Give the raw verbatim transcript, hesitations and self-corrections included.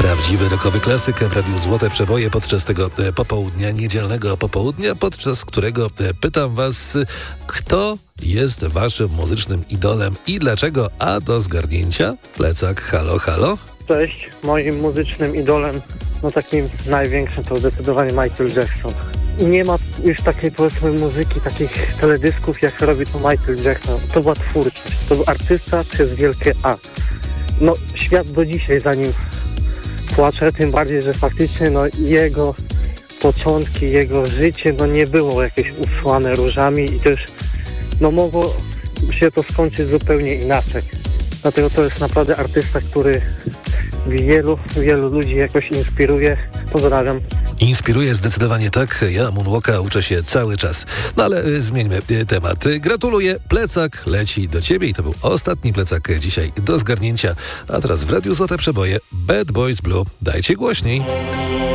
Prawdziwy rockowy klasyk w Radiu Złote Przeboje podczas tego popołudnia, niedzielnego popołudnia, podczas którego pytam was, kto jest waszym muzycznym idolem i dlaczego? A do zgarnięcia plecak halo, halo. Cześć, moim muzycznym idolem, no takim największym to zdecydowanie Michael Jackson. Nie ma już takiej, powiedzmy, muzyki, takich teledysków, jak robi to Michael Jackson. To była twórczość, to był artysta przez wielkie A. No, świat do dzisiaj za nim płacze, tym bardziej, że faktycznie no, jego początki, jego życie no, nie było jakieś usłane różami i też no, mogło się to skończyć zupełnie inaczej. Dlatego to jest naprawdę artysta, który wielu, wielu ludzi jakoś inspiruje. Pozdrawiam. Inspiruje zdecydowanie tak. Ja moonwalka uczę się cały czas. No ale y, zmieńmy y, temat. Gratuluję. Plecak leci do ciebie i to był ostatni plecak dzisiaj do zgarnięcia. A teraz w Radiu Złote Przeboje Bad Boys Blue. Dajcie głośniej.